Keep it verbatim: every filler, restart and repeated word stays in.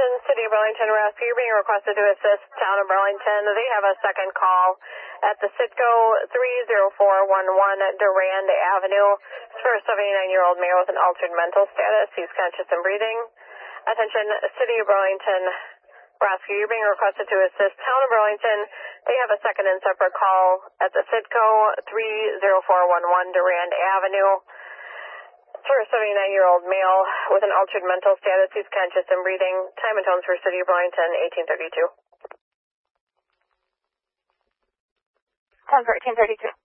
Attention, City of Burlington Rescue. You're being requested to assist Town of Burlington. They have a second call at the Citgo three zero four one one Durand Avenue. It's for a seventy-nine-year-old male with an altered mental status. He's conscious and breathing. Attention, City of Burlington Rescue. You're being requested to assist Town of Burlington. They have a second and separate call at the Citgo three zero four one one Durand Avenue. For a seventy-nine-year-old male with an altered mental status. He's conscious and breathing. Time and tones for City of Burlington, eighteen thirty-two. Time for eighteen thirty-two.